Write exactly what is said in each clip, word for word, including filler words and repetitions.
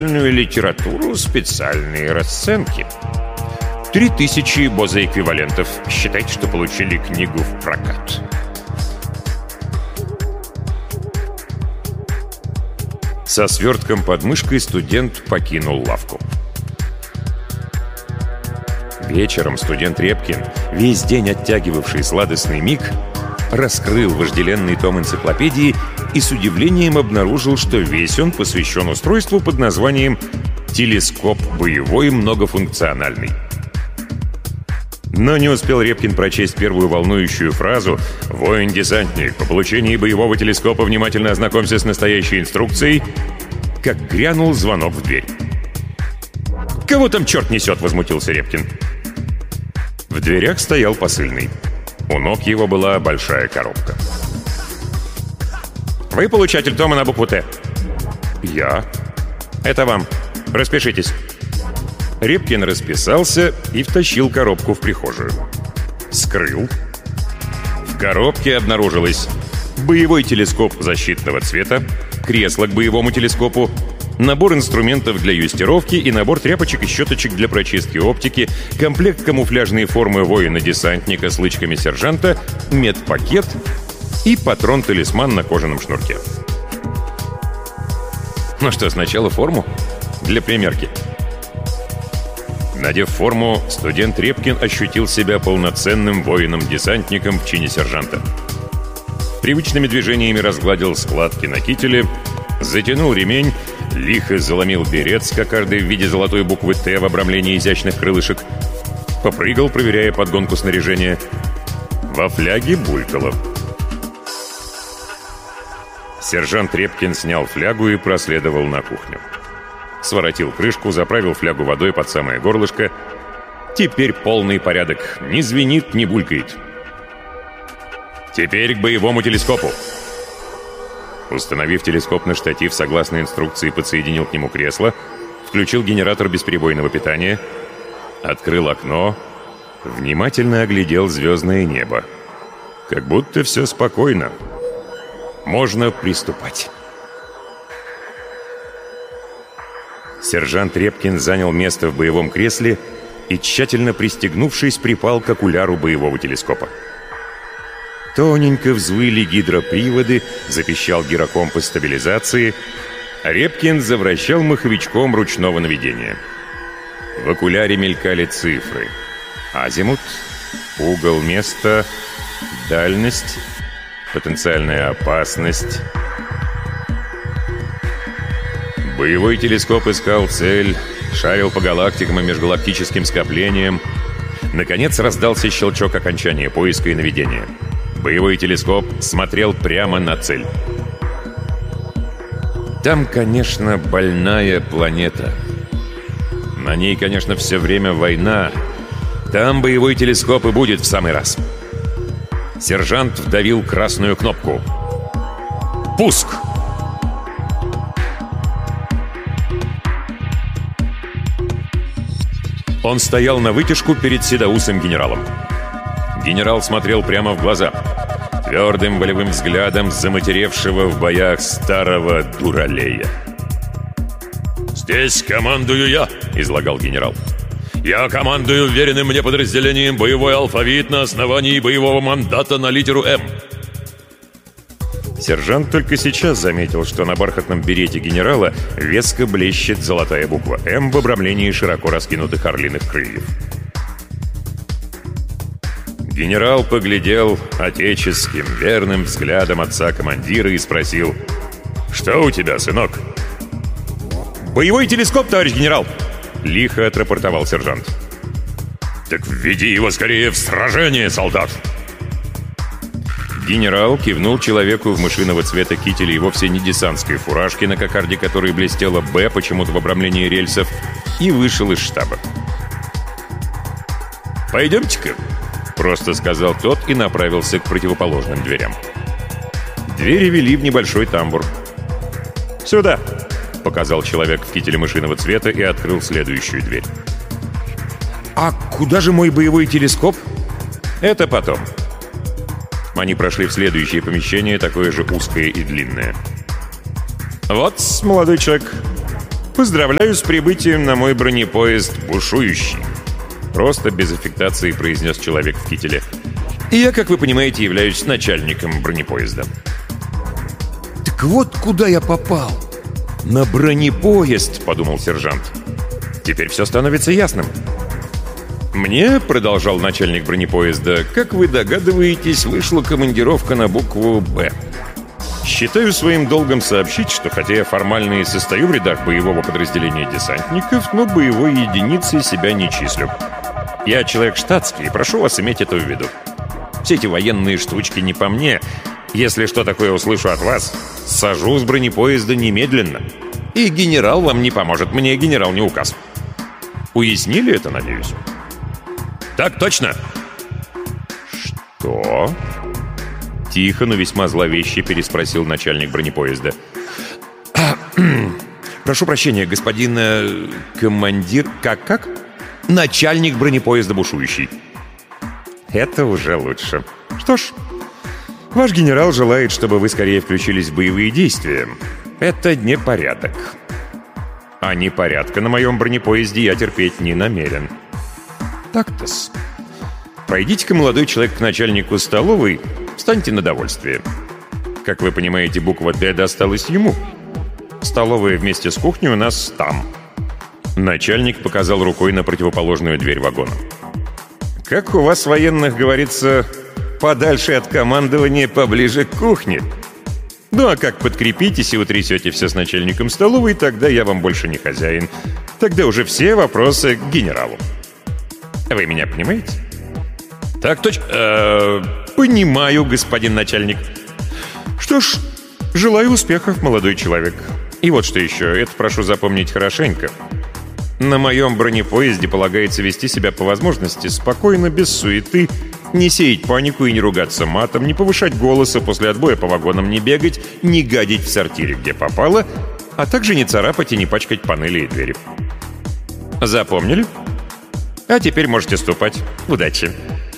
литературу, специальные расценки. Три тысячи боза-эквивалентов. Считайте, что получили книгу в прокат. Со свертком под мышкой студент покинул лавку. Вечером студент Репкин, весь день оттягивавший сладостный миг, раскрыл вожделенный том энциклопедии и с удивлением обнаружил, что весь он посвящен устройству под названием «Телескоп боевой многофункциональный». Но не успел Репкин прочесть первую волнующую фразу «Воин-десантник, по получении боевого телескопа внимательно ознакомься с настоящей инструкцией», как грянул звонок в дверь. «Кого там черт несет?» — возмутился Репкин. В дверях стоял посыльный. У ног его была большая коробка. «Вы получатель тома на букву «Т»?» «Я». «Это вам. Распишитесь». Репкин расписался и втащил коробку в прихожую. Скрыл. В коробке обнаружилось боевой телескоп защитного цвета, кресло к боевому телескопу, набор инструментов для юстировки и набор тряпочек и щеточек для прочистки оптики, комплект камуфляжной формы воина-десантника с лычками сержанта, медпакет и патрон-талисман на кожаном шнурке. Ну что, сначала форму? Для примерки. Надев форму, студент Репкин ощутил себя полноценным воином-десантником в чине сержанта. Привычными движениями разгладил складки на кителе, затянул ремень, лихо заломил берет с кокардой в виде золотой буквы «Т» в обрамлении изящных крылышек, попрыгал, проверяя подгонку снаряжения. Во фляге булькало. Сержант Репкин снял флягу и проследовал на кухню. Своротил крышку, заправил флягу водой под самое горлышко. Теперь полный порядок. Не звенит, не булькает. Теперь к боевому телескопу. Установив телескоп на штатив, согласно инструкции, подсоединил к нему кресло, включил генератор бесперебойного питания, открыл окно, внимательно оглядел звездное небо. Как будто все спокойно. Можно приступать. Сержант Репкин занял место в боевом кресле и, тщательно пристегнувшись, припал к окуляру боевого телескопа. Тоненько взвыли гидроприводы, запищал гирокомпас стабилизации, а Репкин завращал маховичком ручного наведения. В окуляре мелькали цифры. Азимут, угол места, дальность, потенциальная опасность. Боевой телескоп искал цель, шарил по галактикам и межгалактическим скоплениям. Наконец раздался щелчок окончания поиска и наведения. Боевой телескоп смотрел прямо на цель. Там, конечно, больная планета. На ней, конечно, все время война. Там боевой телескоп и будет в самый раз. Сержант вдавил красную кнопку. Пуск! Он стоял на вытяжку перед седоусым генералом. Генерал смотрел прямо в глаза, твердым волевым взглядом заматеревшего в боях старого дуралея. «Здесь командую я», — излагал генерал. «Я командую веренным мне подразделением «Боевой алфавит» на основании боевого мандата на литеру «М». Сержант только сейчас заметил, что на бархатном берете генерала веско блещет золотая буква «М» в обрамлении широко раскинутых орлиных крыльев. Генерал поглядел отеческим, верным взглядом отца-командира и спросил: «Что у тебя, сынок?» «Боевой телескоп, товарищ генерал!» — лихо отрапортовал сержант. «Так введи его скорее в сражение, солдат!» Генерал кивнул человеку в мышиного цвета кителя и вовсе не десантской фуражке, на кокарде которой блестела «Б» почему-то в обрамлении рельсов, и вышел из штаба. «Пойдемте-ка», — просто сказал тот и направился к противоположным дверям. Двери вели в небольшой тамбур. «Сюда», — показал человек в кителе мышиного цвета и открыл следующую дверь. «А куда же мой боевой телескоп?» «Это потом». Они прошли в следующее помещение, такое же узкое и длинное. «Вот, молодой человек, «Поздравляю с прибытием на мой бронепоезд «Бушующий», — просто без аффектации произнес человек в кителе. «И я, как вы понимаете, являюсь начальником бронепоезда». «Так вот куда я попал!» «На бронепоезд», — подумал сержант. «Теперь все становится ясным». «Мне, — продолжал начальник бронепоезда, — как вы догадываетесь, вышла командировка на букву «Б». Считаю своим долгом сообщить, что хотя я формально и состою в рядах боевого подразделения десантников, но боевой единицей себя не числю. Я человек штатский, и прошу вас иметь это в виду. Все эти военные штучки не по мне. Если что такое услышу от вас, сажу с бронепоезда немедленно. И генерал вам не поможет, мне генерал не указ. Уяснили это, надеюсь?» «Так точно!» «Что?» Тихо, но весьма зловеще переспросил начальник бронепоезда. А, «Прошу прощения, господин э, командир... Как-как?» «Начальник бронепоезда «Бушующий». «Это уже лучше. Что ж, ваш генерал желает, чтобы вы скорее включились в боевые действия. Это непорядок. А непорядка на моем бронепоезде я терпеть не намерен. Так-то-с. Пройдите-ка, молодой человек, к начальнику столовой, встаньте на довольствие. Как вы понимаете, буква «Д» досталась ему. Столовая вместе с кухней у нас там». Начальник показал рукой на противоположную дверь вагона. «Как у вас, военных, говорится, подальше от командования, поближе к кухне. Ну а как подкрепитесь и утрясете все с начальником столовой, тогда я вам больше не хозяин. Тогда уже все вопросы к генералу. Вы меня понимаете?» «Так точно. Э, понимаю, господин начальник. Что ж, желаю успехов, молодой человек. И вот что еще, это прошу запомнить хорошенько. На моем бронепоезде полагается вести себя по возможности спокойно, без суеты, не сеять панику и не ругаться матом, не повышать голоса после отбоя по вагонам, не бегать, не гадить в сортире, где попало, а также не царапать и не пачкать панели и двери. Запомнили? А теперь можете ступать. Удачи!»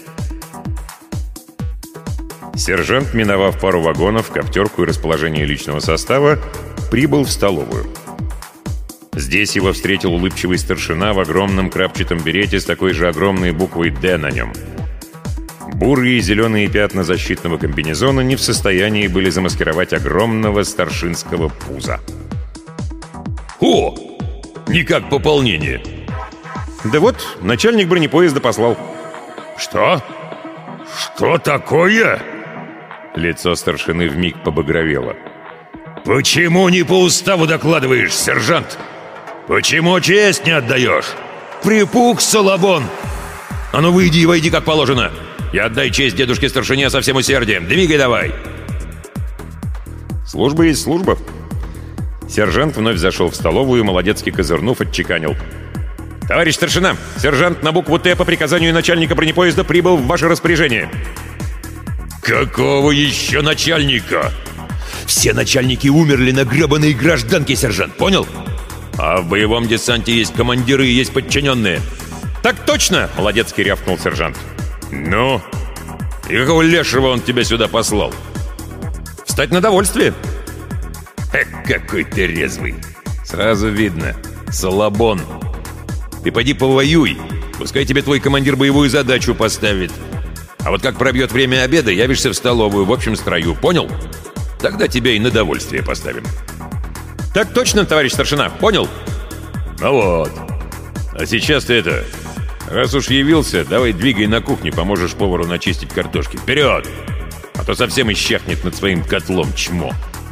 Сержант, миновав пару вагонов, коптерку и расположение личного состава, прибыл в столовую. Здесь его встретил улыбчивый старшина в огромном крапчатом берете с такой же огромной буквой «Д» на нем. Бурые и зеленые пятна защитного комбинезона не в состоянии были замаскировать огромного старшинского пуза. «О! Не как пополнение!» «Да вот, начальник бронепоезда послал». «Что? Что такое?» Лицо старшины вмиг побагровело. «Почему не по уставу докладываешь, сержант? Почему честь не отдаешь? Припух, Салабон! А ну выйди и войди как положено! И отдай честь дедушке старшине со всем усердием! Двигай давай!» «Служба есть служба». Сержант вновь зашел в столовую, молодецки козырнув, отчеканил. «Товарищ старшина, сержант на букву «Т» по приказанию начальника бронепоезда прибыл в ваше распоряжение». «Какого еще начальника? Все начальники умерли на гребаной гражданке, сержант, понял? А в боевом десанте есть командиры и есть подчиненные». «Так точно!» — молодецки рявкнул сержант. «Ну? И какого лешего он тебя сюда послал?» «Встать на довольствие». Эх, какой ты резвый! Сразу видно, Салабон. Ты поди повоюй, пускай тебе твой командир боевую задачу поставит. А вот как пробьет время обеда, явишься в столовую в общем строю, понял? Тогда тебя и на довольствие поставим». «Так точно, товарищ старшина, понял?» «Ну вот. А сейчас ты это... Раз уж явился, давай двигай на кухню, поможешь повару начистить картошки. Вперед! А то совсем исчахнет над своим котлом чмо».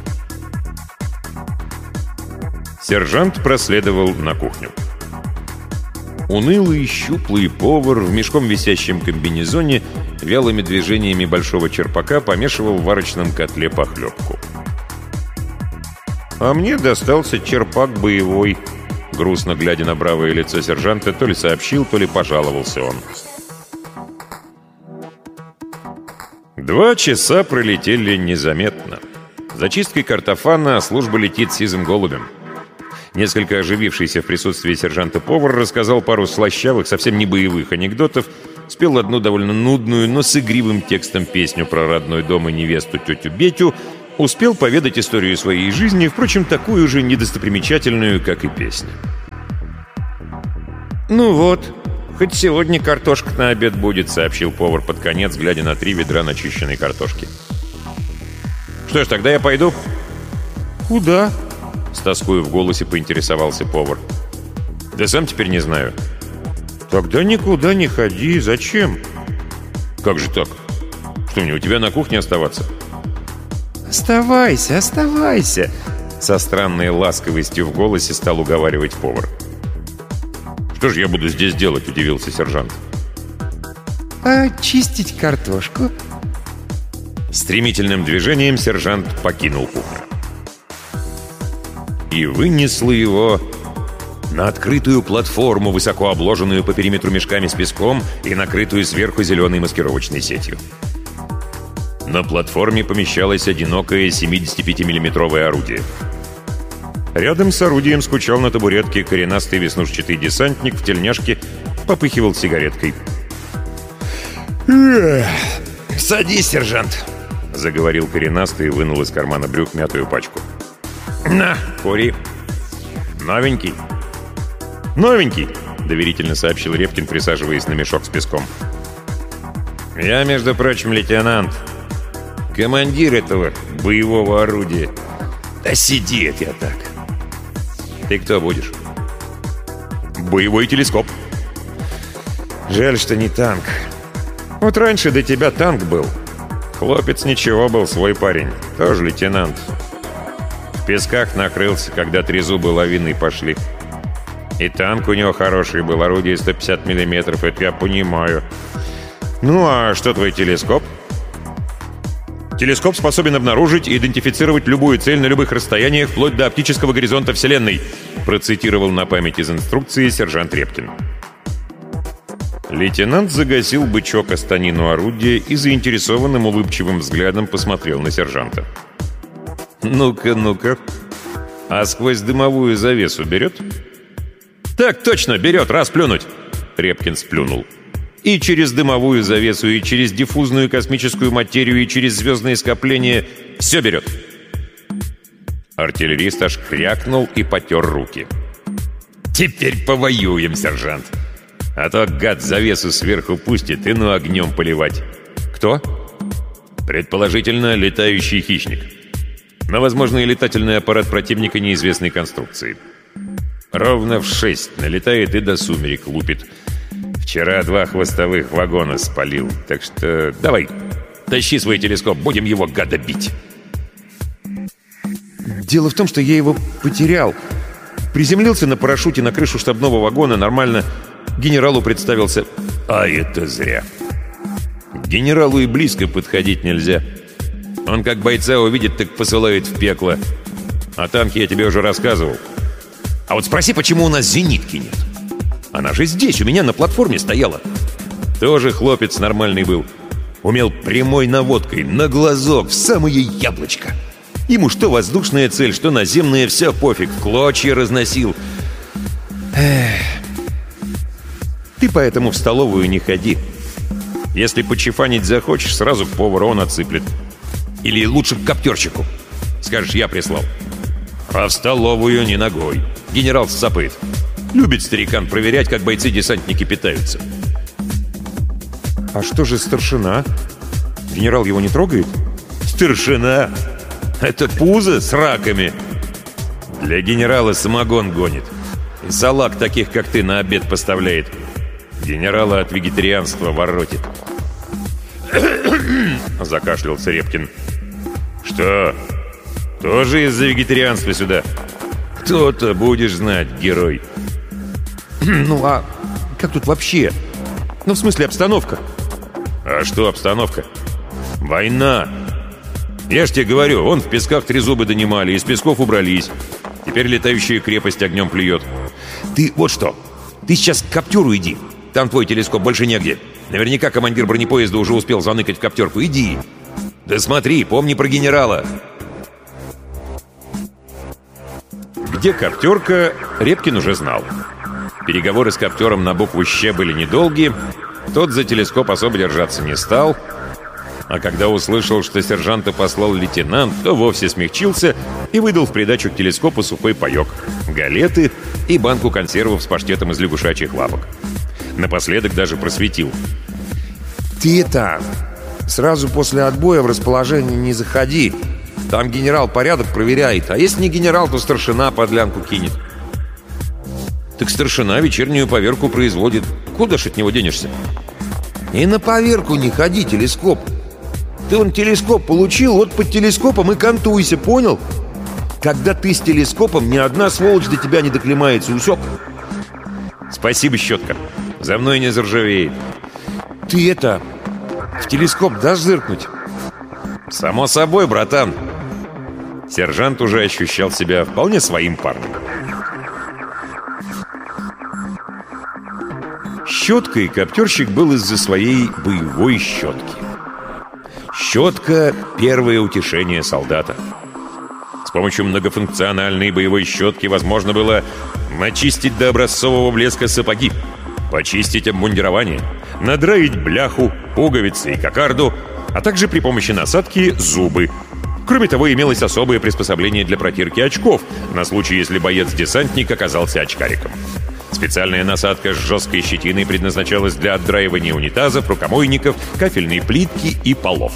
Сержант проследовал на кухню. Унылый, щуплый повар в мешком висящем комбинезоне вялыми движениями большого черпака помешивал в варочном котле похлебку. «А мне достался черпак боевой», — грустно глядя на бравое лицо сержанта, то ли сообщил, то ли пожаловался он. Два часа пролетели незаметно. За чисткой картофана служба летит сизым голубем. Несколько оживившийся в присутствии сержанта-повар рассказал пару слащавых, совсем не боевых анекдотов, спел одну довольно нудную, но с игривым текстом песню про родной дом и невесту тетю Бетю, успел поведать историю своей жизни, впрочем, такую же недостопримечательную, как и песня. «Ну вот, хоть сегодня картошка на обед будет», — сообщил повар под конец, глядя на три ведра начищенной картошки. «Что ж, тогда я пойду». «Куда?» — с тоской в голосе поинтересовался повар. «Да сам теперь не знаю». «Тогда никуда не ходи. Зачем?» «Как же так? Что, мне у тебя на кухне оставаться?» «Оставайся, оставайся!» Со странной ласковостью в голосе стал уговаривать повар. «Что же я буду здесь делать?» — удивился сержант. «Очистить картошку». Стремительным движением сержант покинул кухню. И вынесло его на открытую платформу, высоко обложенную по периметру мешками с песком и накрытую сверху зеленой маскировочной сетью. На платформе помещалось одинокое семидесятипятимиллиметровое орудие. Рядом с орудием скучал на табуретке коренастый веснушчатый десантник в тельняшке, попыхивал сигареткой. «Садись, сержант», — заговорил коренастый и вынул из кармана брюк мятую пачку. «На, кури. Новенький». «Новенький», — доверительно сообщил Репкин, присаживаясь на мешок с песком. «Я, между прочим, лейтенант. Командир этого боевого орудия». «Да сиди это я так». «Ты кто будешь?» «Боевой телескоп». «Жаль, что не танк. Вот раньше до тебя танк был. Хлопец ничего был, свой парень. Тоже лейтенант. В песках накрылся, когда трезубы лавиной пошли. И танк у него хороший был, орудие сто пятьдесят миллиметров, это я понимаю. Ну а что твой телескоп?» «Телескоп способен обнаружить и идентифицировать любую цель на любых расстояниях, вплоть до оптического горизонта Вселенной», процитировал на память из инструкции сержант Репкин. Лейтенант загасил бычок о станину орудия и заинтересованным улыбчивым взглядом посмотрел на сержанта. «Ну-ка, ну-ка. А сквозь дымовую завесу берет?» «Так точно, берет, раз плюнуть!» Репкин сплюнул. «И через дымовую завесу, и через диффузную космическую материю, и через звездные скопления. Все берет!» Артиллерист аж крякнул и потер руки. «Теперь повоюем, сержант! А то гад завесу сверху пустит и ну огнем поливать!» «Кто?» «Предположительно, летающий хищник. Но, возможно, и летательный аппарат противника неизвестной конструкции. Ровно в шесть налетает и до сумерек лупит. Вчера два хвостовых вагона спалил. Так что давай, тащи свой телескоп, будем его гада бить». «Дело в том, что я его потерял. Приземлился на парашюте на крышу штабного вагона, нормально. Генералу представился». «А это зря. К генералу и близко подходить нельзя. Он как бойца увидит, так посылает в пекло. О танке я тебе уже рассказывал. А вот спроси, почему у нас зенитки нет? Она же здесь, у меня на платформе стояла. Тоже хлопец нормальный был. Умел прямой наводкой, на глазок, в самое яблочко. Ему что воздушная цель, что наземная, все пофиг, в клочья разносил. Эх. Ты поэтому в столовую не ходи. Если почефанить захочешь, сразу к повару он отсыплет. Или лучше к коптерчику. Скажешь, я прислал. А в столовую не ногой. Генерал сцапает. Любит старикан проверять, как бойцы-десантники питаются». «А что же старшина? Генерал его не трогает?» «Старшина? Это пузо с раками. Для генерала самогон гонит. И салак таких, как ты, на обед поставляет. Генерала от вегетарианства воротит». Закашлялся Репкин. «Что? Тоже из-за вегетарианства сюда? То-то будешь знать, герой». «Ну а как тут вообще? Ну, в смысле, обстановка?» «А что обстановка? Война. Я ж тебе говорю, вон в песках трезубы донимали, из песков убрались. Теперь летающая крепость огнем плюет. Ты вот что, ты сейчас к коптеру иди. Там твой телескоп, больше негде. Наверняка командир бронепоезда уже успел заныкать в коптерку. Иди. Да смотри, помни про генерала». Где коптерка, Репкин уже знал. Переговоры с коптером на букву «Щ» были недолгие. Тот за телескоп особо держаться не стал. А когда услышал, что сержанта послал лейтенант, то вовсе смягчился и выдал в придачу к телескопу сухой паёк, галеты и банку консервов с паштетом из лягушачьих лапок. Напоследок даже просветил. «Ты это... сразу после отбоя в расположение не заходи. Там генерал порядок проверяет, а если не генерал, то старшина подлянку кинет». «Так старшина вечернюю поверку производит. Куда ж от него денешься?» «И на поверку не ходи, телескоп. Ты вон телескоп получил, вот под телескопом и кантуйся, понял? Когда ты с телескопом, ни одна сволочь до тебя не доклемается, усек?» «Спасибо, щетка. За мной не заржавеет». «Ты это... в телескоп дашь зыркнуть?» «Само собой, братан». Сержант уже ощущал себя вполне своим парнем. Щеткой коптерщик был из-за своей боевой щетки. Щетка — первое утешение солдата. С помощью многофункциональной боевой щетки возможно было начистить до образцового блеска сапоги, почистить обмундирование, надраить бляху, пуговицы и кокарду, а также при помощи насадки зубы. Кроме того, имелось особое приспособление для протирки очков, на случай, если боец-десантник оказался очкариком. Специальная насадка с жесткой щетиной предназначалась для отдраивания унитазов, рукомойников, кафельной плитки и полов.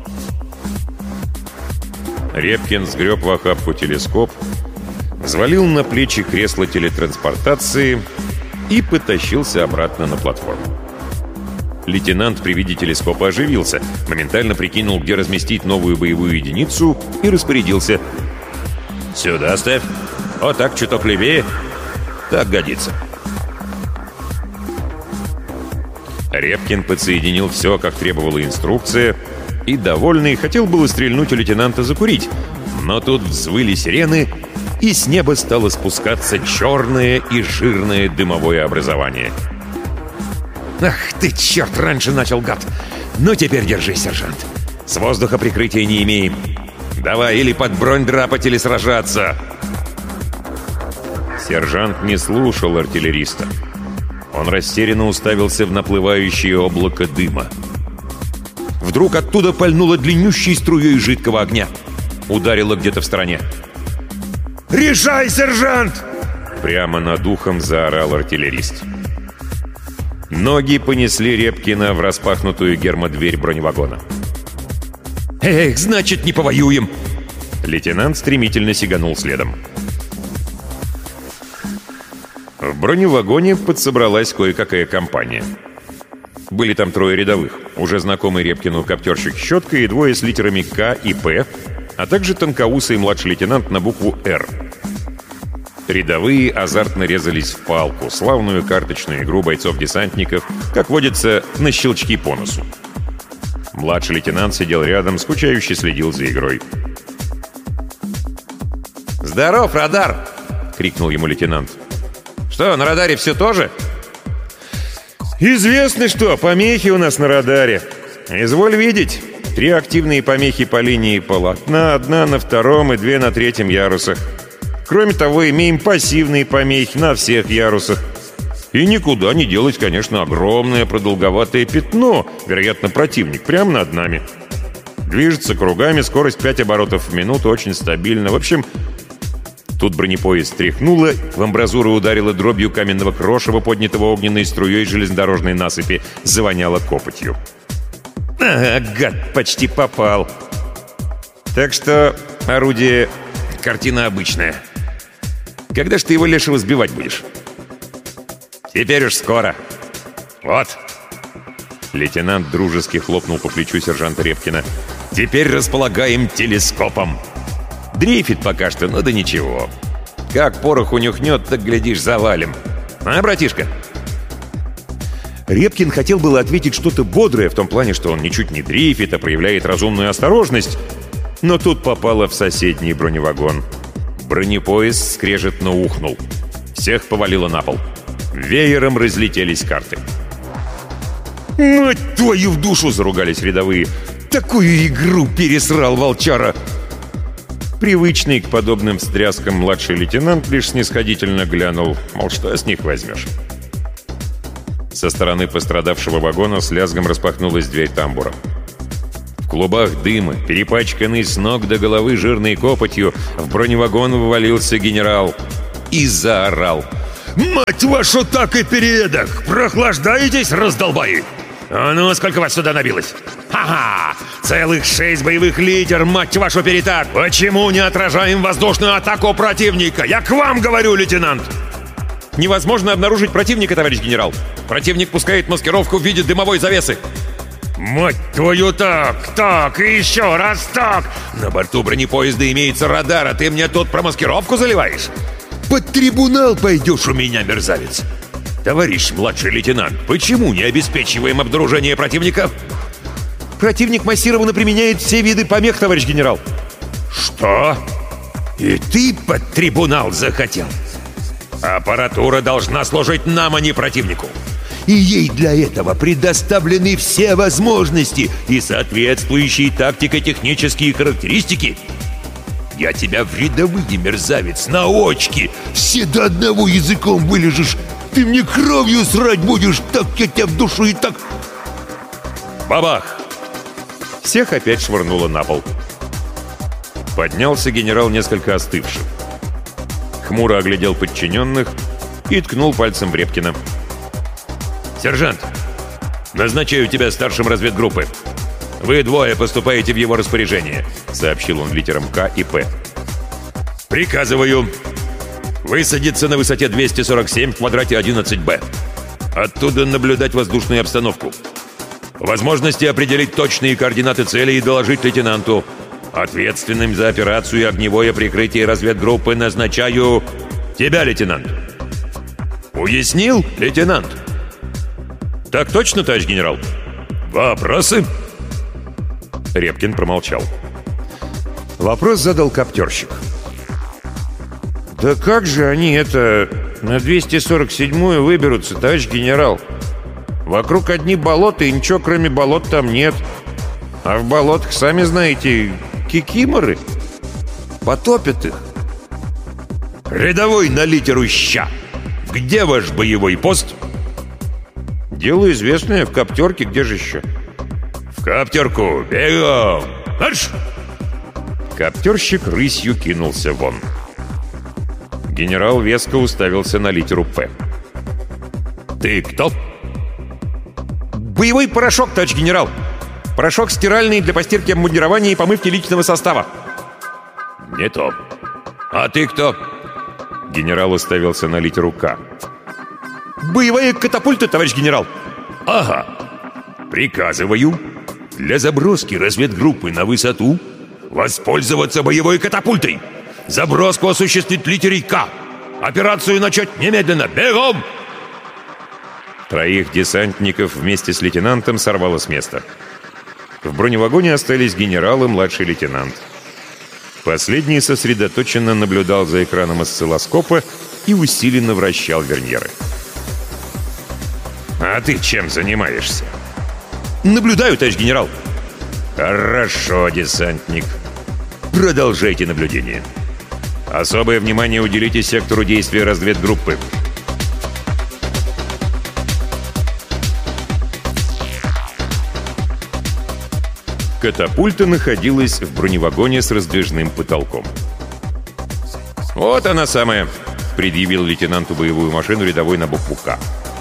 Репкин сгреб в охапку телескоп, взвалил на плечи кресло телетранспортации и потащился обратно на платформу. Лейтенант при виде телескопа оживился, моментально прикинул, где разместить новую боевую единицу и распорядился. «Сюда ставь. Вот так, чуток левее. Так годится». Репкин подсоединил все, как требовала инструкция, и, довольный, хотел было стрельнуть у лейтенанта закурить, но тут взвыли сирены, и с неба стало спускаться черное и жирное дымовое образование. «Ах ты, черт, раньше начал, гад! Ну теперь держи, сержант. С воздуха прикрытия не имеем. Давай или под бронь драпать, или сражаться!» Сержант не слушал артиллериста. Он растерянно уставился в наплывающее облако дыма. Вдруг оттуда пальнуло длиннющей струей жидкого огня. Ударило где-то в стороне. «Решай, сержант!» Прямо над ухом заорал артиллерист. Ноги понесли Репкина в распахнутую гермодверь броневагона. «Эх, значит, не повоюем!» Лейтенант стремительно сиганул следом. В броневагоне подсобралась кое-какая компания. Были там трое рядовых, уже знакомый Репкину коптерщик Щетка и двое с литерами К и П, а также тонкоусый младший лейтенант на букву «Р». Рядовые азартно резались в палку, славную карточную игру бойцов-десантников, как водится, на щелчки по носу. Младший лейтенант сидел рядом, скучающе следил за игрой. «Здоров, радар!» — крикнул ему лейтенант. «Что, на радаре все то же?» «Известно что, помехи у нас на радаре. Изволь видеть, три активные помехи по линии полотна, одна на втором и две на третьем ярусах. Кроме того, имеем пассивные помехи на всех ярусах. И никуда не делать, конечно, огромное продолговатое пятно, вероятно, противник, прямо над нами. Движется кругами, скорость пять оборотов в минуту, очень стабильно. В общем...» Тут бронепоезд стряхнуло, в амбразуру ударило дробью каменного крошева, поднятого огненной струей железнодорожной насыпи, завоняло копотью. «Ага, гад, почти попал!» «Так что орудие — картина обычная. Когда ж ты его лешего сбивать будешь?» «Теперь уж скоро. Вот!» Лейтенант дружески хлопнул по плечу сержанта Репкина. «Теперь располагаем телескопом. Дрейфит пока что, но да ничего. Как порох унюхнет, так, глядишь, завалим. А, братишка?» Репкин хотел было ответить что-то бодрое, в том плане, что он ничуть не дрейфит, а проявляет разумную осторожность, но тут попало в соседний броневагон. Бронепоезд скрежетно ухнул. Всех повалило на пол. Веером разлетелись карты. «Мать твою в душу!» — заругались рядовые. «Такую игру пересрал волчара!» Привычный к подобным встряскам младший лейтенант лишь снисходительно глянул, мол, что с них возьмешь. Со стороны пострадавшего вагона с лязгом распахнулась дверь тамбура. клубах дыма, перепачканный с ног до головы жирной копотью, в броневагон ввалился генерал и заорал: «Мать вашу, так и переедок! Прохлаждаетесь, раздолбаи? А ну, сколько вас сюда набилось? Ха-ха! Целых шесть боевых литер, мать вашу, перетак! Почему не отражаем воздушную атаку противника? Я к вам говорю, лейтенант!» «Невозможно обнаружить противника, товарищ генерал. Противник пускает маскировку в виде дымовой завесы». «Мать твою, так, так, и еще раз так! На борту бронепоезда имеется радар, а ты мне тут про маскировку заливаешь? Под трибунал пойдешь у меня, мерзавец!» «Товарищ младший лейтенант, почему не обеспечиваем обнаружение противника?» «Противник массированно применяет все виды помех, товарищ генерал». «Что? И ты под трибунал захотел? Аппаратура должна служить нам, а не противнику. И ей для этого предоставлены все возможности и соответствующие тактико-технические характеристики. Я тебя в рядовые, мерзавец, на очки все до одного языком вылежишь. Ты мне кровью срать будешь, так я тебя в душу и так...» Бабах! Всех опять швырнуло на пол. Поднялся генерал несколько остывший. Хмуро оглядел подчиненных и ткнул пальцем в Репкина. «Сержант, назначаю тебя старшим разведгруппы. Вы двое поступаете в его распоряжение», — сообщил он литерам К и П. «Приказываю высадиться на высоте двести сорок семь в квадрате одиннадцать Б. Оттуда наблюдать воздушную обстановку. По возможности определить точные координаты цели и доложить лейтенанту. Ответственным за операцию и огневое прикрытие разведгруппы назначаю тебя, лейтенант. Уяснил, лейтенант?» «Так точно, товарищ генерал?» «Вопросы?» Репкин промолчал. Вопрос задал коптерщик. «Да как же они это на двести сорок седьмую выберутся, товарищ генерал? Вокруг одни болота, и ничего кроме болот там нет. А в болотах, сами знаете, кикиморы. Потопят их». «Рядовой на литеру ща. Где ваш боевой пост?» «Дело известное, в коптерке, где же еще?» «В коптерку! Бегом! Марш!» Коптерщик рысью кинулся вон. Генерал веско уставился на литеру «П». «Ты кто?» «Боевой порошок, товарищ генерал! Порошок стиральный для постирки обмундирования и помывки личного состава». «Не то. А ты кто?» Генерал уставился на литеру «К». «Боевая катапульта, товарищ генерал!» «Ага. Приказываю для заброски разведгруппы на высоту воспользоваться боевой катапультой. Заброску осуществить литерой «К». Операцию начать немедленно. Бегом!» Троих десантников вместе с лейтенантом сорвало с места. В броневагоне остались генерал и младший лейтенант. Последний сосредоточенно наблюдал за экраном осциллоскопа и усиленно вращал верньеры. «А ты чем занимаешься?» «Наблюдаю, товарищ генерал». «Хорошо, десантник. Продолжайте наблюдение. Особое внимание уделите сектору действия разведгруппы». Катапульта находилась в броневагоне с раздвижным потолком. «Вот она самая», — предъявил лейтенанту боевую машину рядовой на букву «К».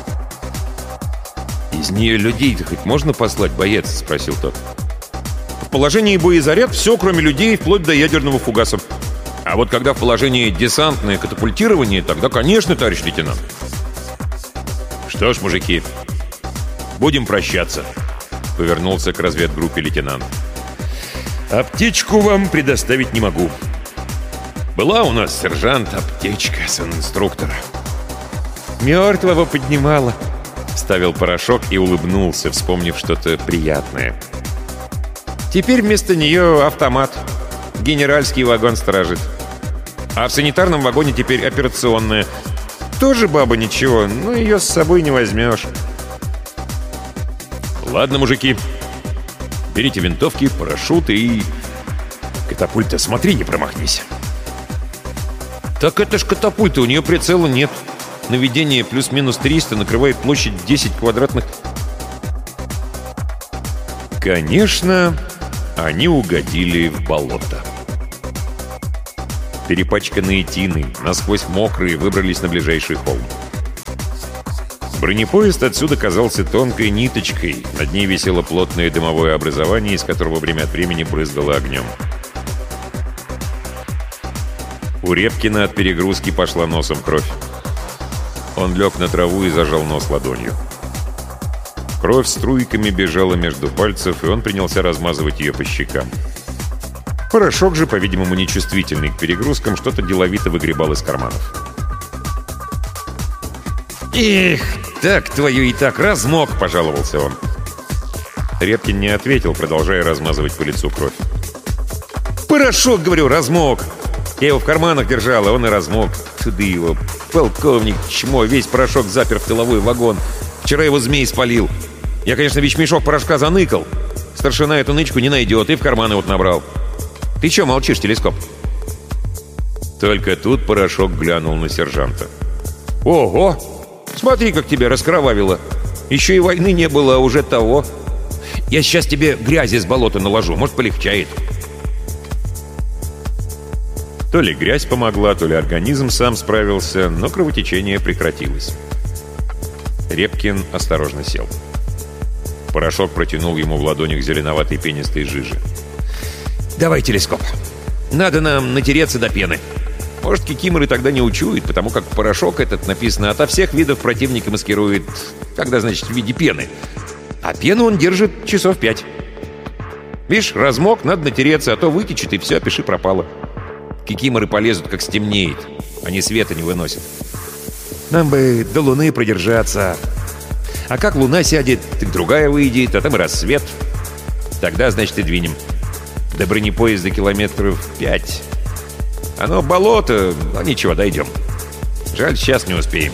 «Из нее людей-то хоть можно послать, боец?» — спросил тот. «В положении боезаряд все, кроме людей, вплоть до ядерного фугаса. А вот когда в положении десантное катапультирование, тогда, конечно, товарищ лейтенант». «Что ж, мужики, будем прощаться», — повернулся к разведгруппе лейтенант. «Аптечку вам предоставить не могу. Была у нас, сержант, аптечка сан-инструктора. Мертвого поднимала», — вставил порошок и улыбнулся, вспомнив что-то приятное. «Теперь вместо нее автомат. Генеральский вагон сторожит. А в санитарном вагоне теперь операционная. Тоже баба ничего, но ее с собой не возьмешь». «Ладно, мужики, берите винтовки, парашюты и... Катапульта, смотри, не промахнись». «Так это ж катапульта, у нее прицела нет. Наведение плюс-минус триста накрывает площадь десять квадратных...» Конечно, они угодили в болото. Перепачканные тины, насквозь мокрые, выбрались на ближайший холм. Бронепоезд отсюда казался тонкой ниточкой, над ней висело плотное дымовое образование, из которого время от времени брызгало огнем. У Репкина от перегрузки пошла носом кровь. Он лег на траву и зажал нос ладонью. Кровь струйками бежала между пальцев, и он принялся размазывать ее по щекам. Порошок же, по-видимому, нечувствительный к перегрузкам, что-то деловито выгребал из карманов. «Эх, так твою и так размок!» — пожаловался он. Репкин не ответил, продолжая размазывать по лицу кровь. «Порошок, говорю, размок! Я его в карманах держал, а он и размок. Туды его, полковник, чмо, весь порошок запер в тыловой вагон. Вчера его змей спалил. Я, конечно, вещмешок порошка заныкал. Старшина эту нычку не найдет, и в карманы вот набрал. Ты че молчишь, телескоп?» Только тут порошок глянул на сержанта. «Ого! Смотри, как тебя раскровавило! Еще и войны не было, а уже того. Я сейчас тебе грязи с болота наложу, может, полегчает». То ли грязь помогла, то ли организм сам справился, но кровотечение прекратилось. Репкин осторожно сел. Порошок протянул ему в ладонях зеленоватой пенистой жижи. «Давай телескоп. Надо нам натереться до пены. Может, кикиморы тогда не учуют, потому как порошок этот, написано, ото всех видов противника маскирует, когда, значит, в виде пены. А пену он держит часов пять. Видишь, размок, надо натереться, а то вытечет, и все, пиши пропало. Кикиморы полезут, как стемнеет. Они света не выносят. Нам бы до луны продержаться. А как луна сядет, так другая выйдет, а там и рассвет. Тогда, значит, и двинем. До бронепоезда километров пять. Оно болото, но ничего, дойдем. Жаль, сейчас не успеем».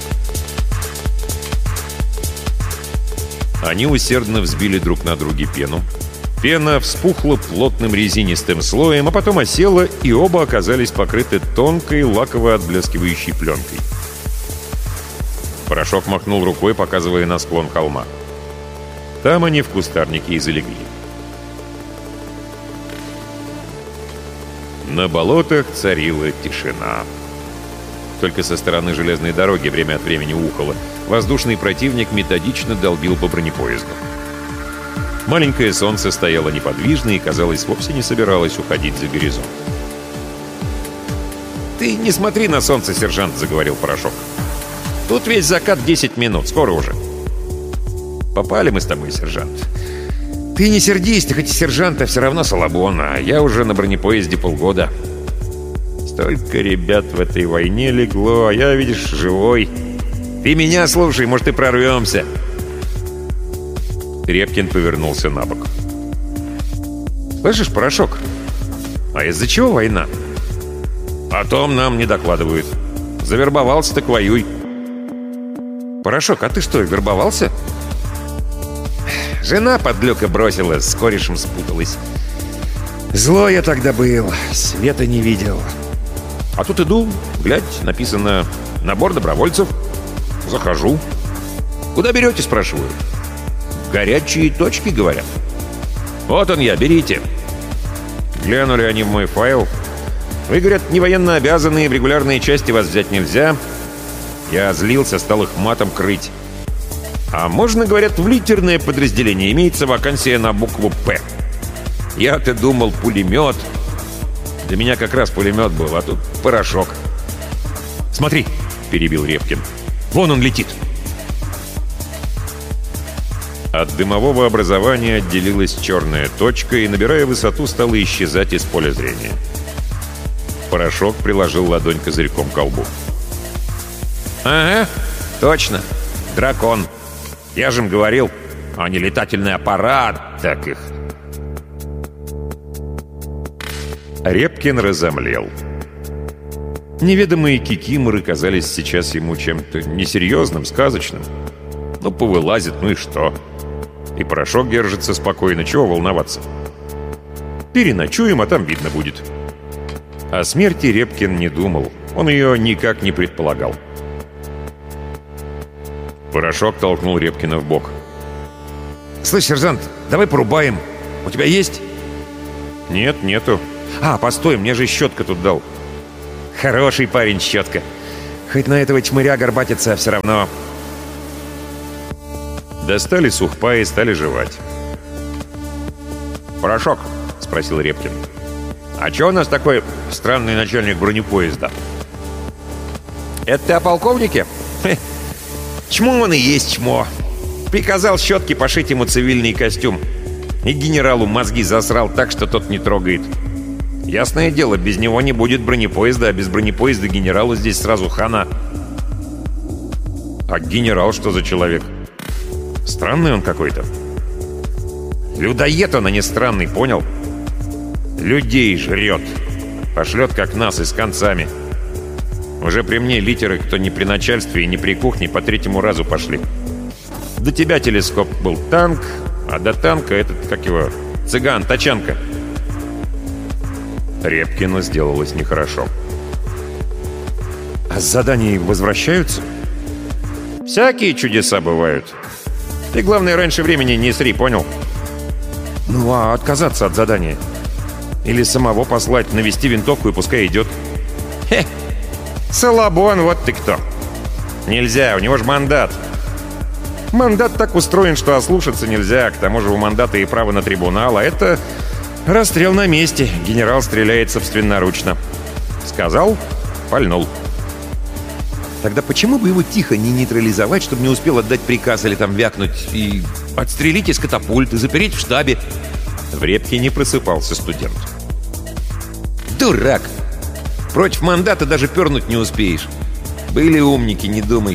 Они усердно взбили друг на друге пену. Пена вспухла плотным резинистым слоем, а потом осела, и оба оказались покрыты тонкой, лаково-отблескивающей пленкой. Порошок махнул рукой, показывая на склон холма. Там они в кустарнике и залегли. На болотах царила тишина. Только со стороны железной дороги время от времени ухало. Воздушный противник методично долбил по бронепоезду. Маленькое солнце стояло неподвижно и, казалось, вовсе не собиралось уходить за горизонт. «Ты не смотри на солнце, сержант», — заговорил Порошок. «Тут весь закат десять минут, скоро уже». «Попали мы с тобой, сержант. Ты не сердись, ты хоть и сержант, а все равно Салабон, а я уже на бронепоезде полгода. Столько ребят в этой войне легло, а я, видишь, живой. Ты меня слушай, может, и прорвемся». Репкин повернулся на бок. «Слышишь, Порошок, а из-за чего война?» «О том нам не докладывают. Завербовался, так воюй». «Порошок, а ты что, вербовался?» «Жена подлюка бросила, с корешем спуталась. Злой я тогда был, света не видел. А тут иду, глядь, написано «Набор добровольцев». Захожу. «Куда берете?» — спрашиваю. «Горячие точки», — говорят. «Вот он я, берите». Глянули они в мой файл. «Вы, говорят, не военно обязанные, в регулярные части вас взять нельзя». Я злился, стал их матом крыть. «А можно, говорят, в литерное подразделение имеется вакансия на букву «П». Я-то думал, пулемет. Для меня как раз пулемет был, а тут порошок». «Смотри», — перебил Репкин, — «вон он летит». От дымового образования отделилась черная точка и, набирая высоту, стала исчезать из поля зрения. Порошок приложил ладонь козырьком к колбу. «Ага, точно, дракон. Я же им говорил, а не летательный аппарат, так их». Репкин разомлел. Неведомые кикиморы казались сейчас ему чем-то несерьезным, сказочным. Ну, повылазит, ну и что? И Порошок держится спокойно, чего волноваться? Переночуем, а там видно будет. О смерти Репкин не думал, он ее никак не предполагал. Порошок толкнул Репкина в бок. «Слышь, сержант, давай порубаем. У тебя есть?» Нет, нету. А, постой, мне же щетка тут дал. Хороший парень, щетка. Хоть на этого чмыря горбатиться, а все равно. Достали сухпа и стали жевать. «Порошок?» — спросил Репкин. «А чё у нас такой странный начальник бронепоезда?» «Это ты о полковнике?» Хе. «Чмо он и есть чмо. Приказал щетке пошить ему цивильный костюм. И генералу мозги засрал так, что тот не трогает. Ясное дело, без него не будет бронепоезда, а без бронепоезда генералу здесь сразу хана». «А генерал что за человек? Странный он какой-то». «Людоед он, а не странный, понял? Людей жрет. Пошлет, как нас, и с концами. Уже при мне литеры, кто не при начальстве и не при кухне, по третьему разу пошли. До тебя, телескоп, был танк, а до танка этот, как его, цыган, тачанка». Репкину сделалось нехорошо. «А с заданий возвращаются?» «Всякие чудеса бывают. Ты, главное, раньше времени не сри, понял?» «Ну, а отказаться от задания? Или самого послать, навести винтовку и пускай идет?» «Хе! Салабон, вот ты кто!» «Нельзя, у него же мандат!» «Мандат так устроен, что ослушаться нельзя. К тому же у мандата и право на трибунал, а это расстрел на месте. Генерал стреляет собственноручно. Сказал — пальнул». «Тогда почему бы его тихо не нейтрализовать, чтобы не успел отдать приказ или там вякнуть, и отстрелить из катапульты, запереть в штабе?» В Репкине просыпался студент. «Дурак! Против мандата даже пернуть не успеешь. Были умники, не думай».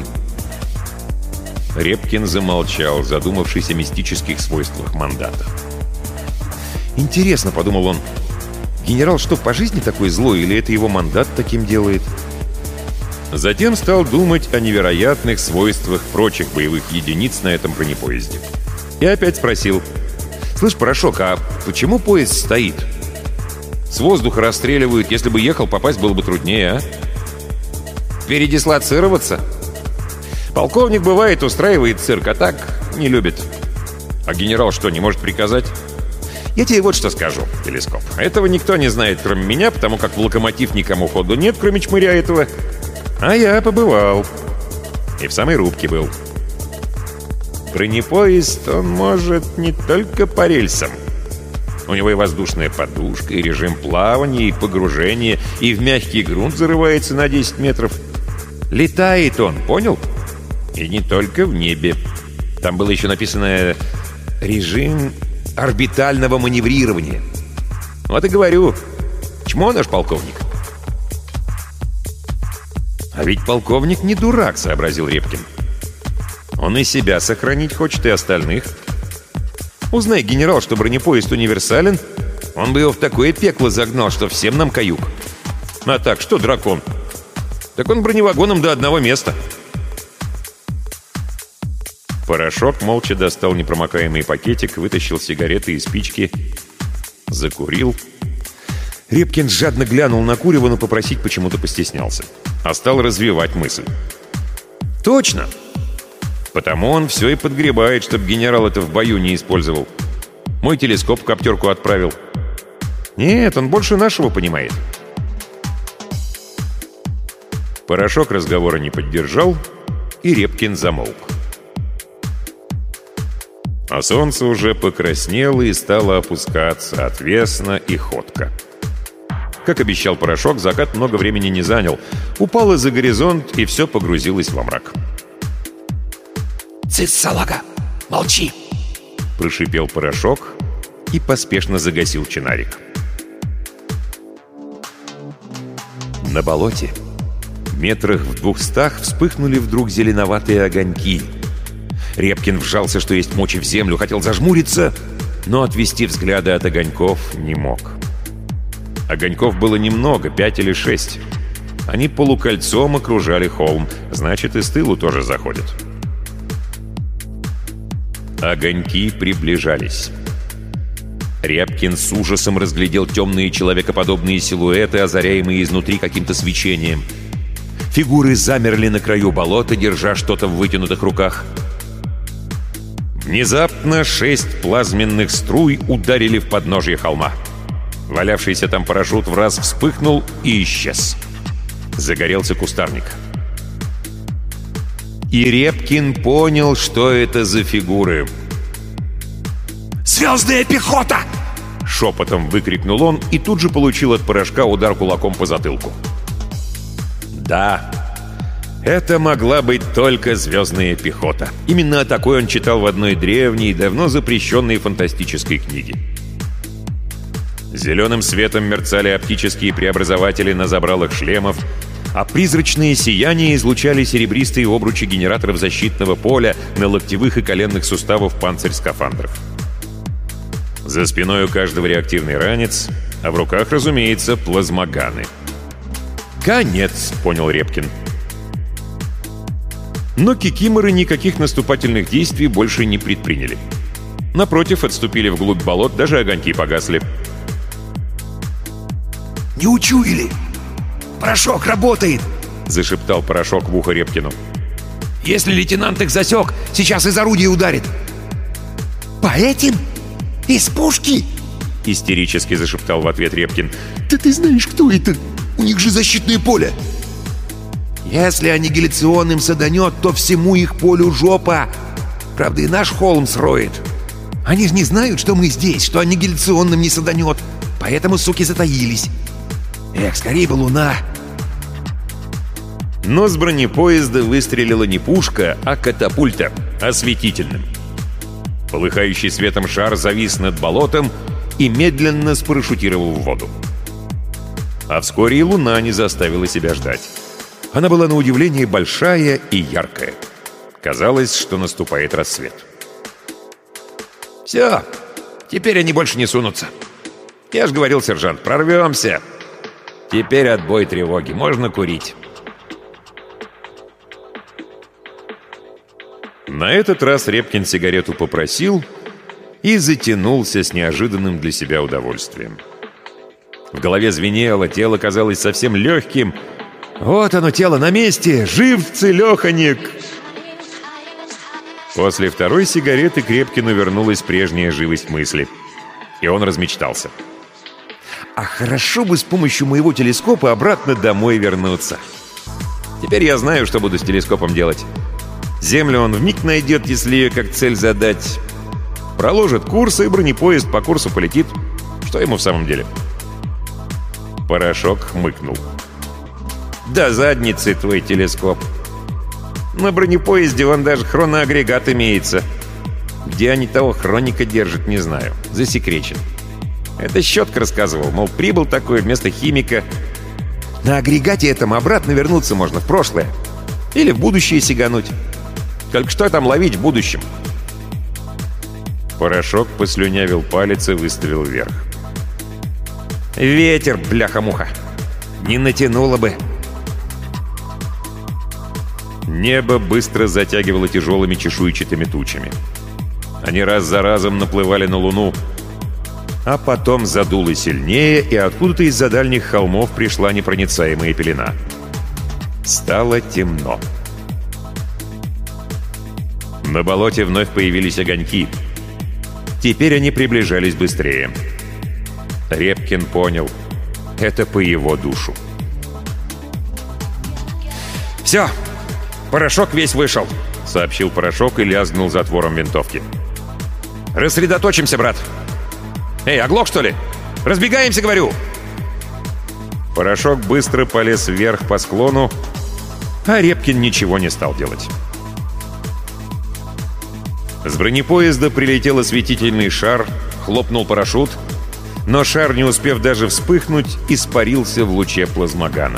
Репкин замолчал, задумавшись о мистических свойствах мандата. «Интересно, — подумал он, — генерал что, по жизни такой злой, или это его мандат таким делает?» Затем стал думать о невероятных свойствах прочих боевых единиц на этом бронепоезде. И опять спросил: «Слышь, Порошок, а почему поезд стоит? С воздуха расстреливают, если бы ехал, попасть было бы труднее, а? Передислоцироваться? Полковник, бывает, устраивает цирк, а так не любит. А генерал что, не может приказать?» «Я тебе вот что скажу, телескоп. Этого никто не знает, кроме меня, потому как в локомотив никому ходу нет, кроме чмыря этого. А я побывал. И в самой рубке был. Бронепоезд, он может не только по рельсам. У него и воздушная подушка, и режим плавания, и погружения, и в мягкий грунт зарывается на десять метров. Летает он, понял? И не только в небе. Там было еще написано «режим орбитального маневрирования». Вот и говорю, чмо наш полковник. «А ведь полковник не дурак», — сообразил Репкин. «Он и себя сохранить хочет, и остальных. Узнай, генерал, что бронепоезд универсален, он бы его в такое пекло загнал, что всем нам каюк. А так, что дракон? Так он броневагоном до одного места». Порошок молча достал непромокаемый пакетик, вытащил сигареты и спички, закурил. Репкин жадно глянул на курево, но попросить почему-то постеснялся, а стал развивать мысль. «Точно! Потому он все и подгребает, чтобы генерал это в бою не использовал. Мой телескоп в коптерку отправил. Нет, он больше нашего понимает». Порошок разговора не поддержал, и Репкин замолк. А солнце уже покраснело и стало опускаться отвесно и ходко. Как обещал Порошок, закат много времени не занял. Упало за горизонт, и все погрузилось во мрак. «Цыц, салага! Молчи!» — прошипел Порошок и поспешно загасил чинарик. На болоте, метрах в двухстах, вспыхнули вдруг зеленоватые огоньки. Репкин вжался, что есть мочи в землю, хотел зажмуриться, но отвести взгляды от огоньков не мог. Огоньков было немного, пять или шесть. Они полукольцом окружали холм, значит, и с тылу тоже заходят. Огоньки приближались. Репкин с ужасом разглядел темные человекоподобные силуэты, озаряемые изнутри каким-то свечением. Фигуры замерли на краю болота, держа что-то в вытянутых руках. Внезапно шесть плазменных струй ударили в подножье холма. Валявшийся там парашют в раз вспыхнул и исчез. Загорелся кустарник. И Репкин понял, что это за фигуры. «Звездная пехота!» Шепотом выкрикнул он и тут же получил от Порошка удар кулаком по затылку. Да, это могла быть только звездная пехота. Именно о такой он читал в одной древней, давно запрещенной фантастической книге. Зеленым светом мерцали оптические преобразователи на забралах шлемов, а призрачные сияния излучали серебристые обручи генераторов защитного поля на локтевых и коленных суставах панцирь-скафандров. За спиной у каждого реактивный ранец, а в руках, разумеется, плазмоганы. «Конец», — понял Репкин. Но кикиморы никаких наступательных действий больше не предприняли. Напротив, отступили вглубь болот, даже огоньки погасли. «Не учуяли! Порошок работает!» — зашептал Порошок в ухо Репкину. «Если лейтенант их засек, сейчас из орудия ударит!» «По этим? Из пушки?» — истерически зашептал в ответ Репкин. «Да ты знаешь, кто это? У них же защитное поле!» «Если аннигиляцион им саданет, то всему их полю жопа! Правда, и наш холм сроет. Они же не знают, что мы здесь, что аннигиляционным не саданет, поэтому, суки, затаились. Эх, скорее бы луна!» Но с бронепоезда выстрелила не пушка, а катапульта, осветительным. Полыхающий светом шар завис над болотом и медленно спарашютировал в воду. А вскоре и луна не заставила себя ждать. Она была на удивление большая и яркая. Казалось, что наступает рассвет. «Все, теперь они больше не сунутся. Я же говорил, сержант, прорвемся. Теперь отбой тревоги, можно курить». На этот раз Репкин сигарету попросил и затянулся с неожиданным для себя удовольствием. В голове звенело, тело казалось совсем легким. Вот оно, тело на месте, жив целеханик. После второй сигареты к Репкину вернулась прежняя живость мысли, и он размечтался. А хорошо бы с помощью моего телескопа обратно домой вернуться. Теперь я знаю, что буду с телескопом делать. Землю он вмиг найдет, если ее как цель задать. Проложит курс, и бронепоезд по курсу полетит. Что ему в самом деле? Порошок хмыкнул. «Да задницы твой телескоп. На бронепоезде вон даже хроноагрегат имеется. Где они того хроника держат, не знаю. Засекречен. Это Щетка рассказывал, мол, прибыл такой вместо химика. На агрегате этом обратно вернуться можно в прошлое. Или в будущее сигануть. Только что там ловить в будущем?» Порошок послюнявил палец и выставил вверх. «Ветер, бляха-муха! Не натянуло бы!» Небо быстро затягивало тяжелыми чешуйчатыми тучами. Они раз за разом наплывали на луну, а потом задуло сильнее, и откуда-то из-за дальних холмов пришла непроницаемая пелена. Стало темно. На болоте вновь появились огоньки. Теперь они приближались быстрее. Репкин понял — это по его душу. «Все, порошок весь вышел», — сообщил Порошок и лязгнул затвором винтовки. «Рассредоточимся, брат. Эй, оглох, что ли? Разбегаемся, говорю!» Порошок быстро полез вверх по склону, а Репкин ничего не стал делать. С бронепоезда прилетел осветительный шар, хлопнул парашют, но шар, не успев даже вспыхнуть, испарился в луче плазмогана.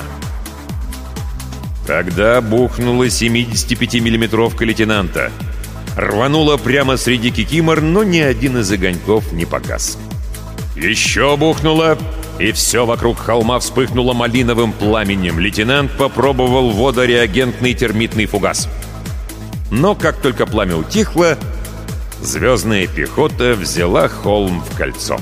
Тогда бухнула семидесятипятимиллиметровка лейтенанта. Рванула прямо среди кикимор, но ни один из огоньков не погас. Еще бухнула, и все вокруг холма вспыхнуло малиновым пламенем. Лейтенант попробовал водореагентный термитный фугас. Но как только пламя утихло, звездная пехота взяла холм в кольцо.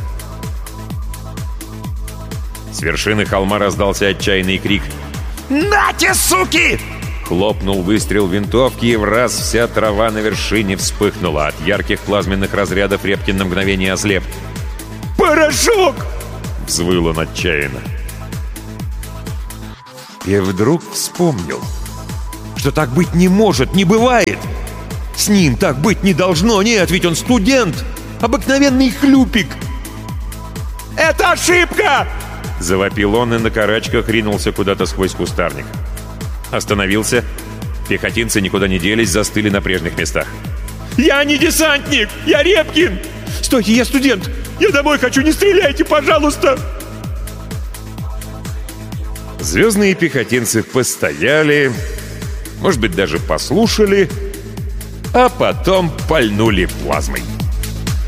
С вершины холма раздался отчаянный крик. «Нате, суки!» Хлопнул выстрел винтовки, и враз вся трава на вершине вспыхнула. От ярких плазменных разрядов Репкин на мгновение ослеп. «Порошок!» — — взвыл он отчаянно. И вдруг вспомнил, что так быть не может, не бывает. С ним так быть не должно, нет, ведь он студент, обыкновенный хлюпик. «Это ошибка!» — завопил он и на карачках ринулся куда-то сквозь кустарник. Остановился. Пехотинцы никуда не делись, застыли на прежних местах. «Я не десантник! Я Репкин! Стойте, я студент! Я домой хочу, не стреляйте, пожалуйста!» Звездные пехотинцы постояли, может быть, даже послушали, а потом пальнули плазмой.